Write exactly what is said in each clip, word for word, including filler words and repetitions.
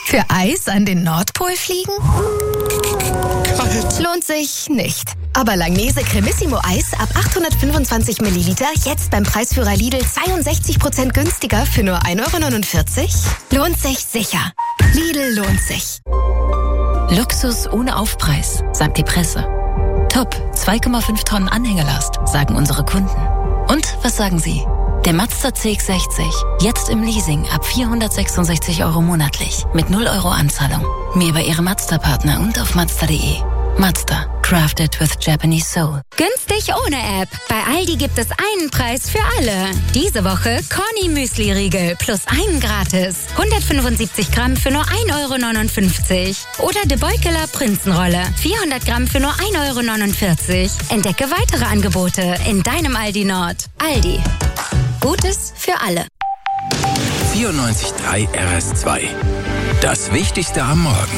Für Eis an den Nordpol fliegen? Kalt. Lohnt sich nicht. Aber Langnese Cremissimo Eis ab achthundertfünfundzwanzig Milliliter jetzt beim Preisführer Lidl zweiundsechzig Prozent günstiger für nur ein Euro neunundvierzig? Lohnt sich sicher. Lidl lohnt sich. Luxus ohne Aufpreis, sagt die Presse. Top, zwei Komma fünf Tonnen Anhängelast, sagen unsere Kunden. Und was sagen Sie? Der Mazda C X sechzig, jetzt im Leasing ab vierhundertsechsundsechzig Euro monatlich, mit null Euro Anzahlung. Mehr bei Ihrem Mazda-Partner und auf Mazda punkt de. Mazda, crafted with Japanese soul. Günstig ohne App. Bei Aldi gibt es einen Preis für alle. Diese Woche Corny Müsli-Riegel plus einen gratis. hundertfünfundsiebzig Gramm für nur ein Euro neunundfünfzig. Oder De Beukeler Prinzenrolle. vierhundert Gramm für nur ein Euro neunundvierzig. Entdecke weitere Angebote in deinem Aldi Nord. Aldi. Gutes für alle. vierundneunzig Komma drei R S zwei. Das Wichtigste am Morgen.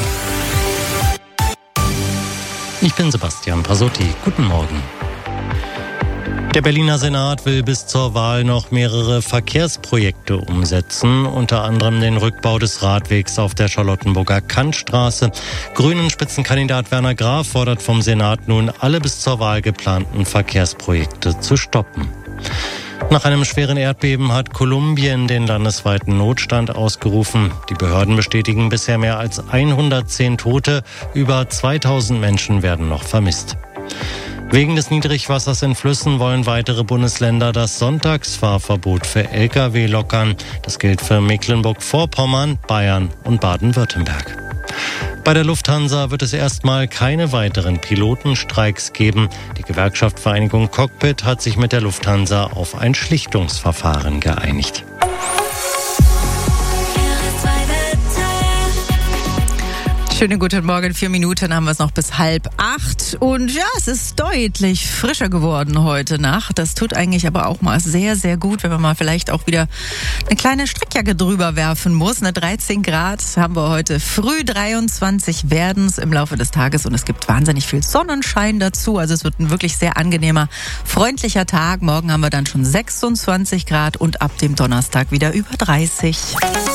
Ich bin Sebastian Pasotti. Guten Morgen. Der Berliner Senat will bis zur Wahl noch mehrere Verkehrsprojekte umsetzen, unter anderem den Rückbau des Radwegs auf der Charlottenburger Kantstraße. Grünen-Spitzenkandidat Werner Graf fordert vom Senat nun, alle bis zur Wahl geplanten Verkehrsprojekte zu stoppen. Nach einem schweren Erdbeben hat Kolumbien den landesweiten Notstand ausgerufen. Die Behörden bestätigen bisher mehr als hundertzehn Tote. Über zweitausend Menschen werden noch vermisst. Wegen des Niedrigwassers in Flüssen wollen weitere Bundesländer das Sonntagsfahrverbot für L K W lockern. Das gilt für Mecklenburg-Vorpommern, Bayern und Baden-Württemberg. Bei der Lufthansa wird es erstmal keine weiteren Pilotenstreiks geben. Die Gewerkschaft Vereinigung Cockpit hat sich mit der Lufthansa auf ein Schlichtungsverfahren geeinigt. Schönen guten Morgen, vier Minuten haben wir es noch bis halb acht. Und ja, es ist deutlich frischer geworden heute Nacht. Das tut eigentlich aber auch mal sehr, sehr gut, wenn man mal vielleicht auch wieder eine kleine Strickjacke drüber werfen muss. Eine dreizehn Grad haben wir heute früh, dreiundzwanzig werden es im Laufe des Tages. Und es gibt wahnsinnig viel Sonnenschein dazu. Also es wird ein wirklich sehr angenehmer, freundlicher Tag. Morgen haben wir dann schon sechsundzwanzig Grad und ab dem Donnerstag wieder über dreißig.